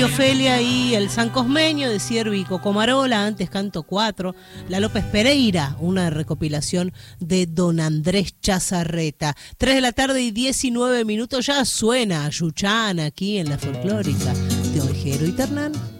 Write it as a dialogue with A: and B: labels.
A: Ofelia y el San Cosmeño de Siervi y Cocomarola, antes Canto 4, la López Pereira, una recopilación de Don Andrés Chazarreta. 3 de la tarde y 19 minutos, ya suena Yuchán aquí en la folclórica de Ovejero y Ternán.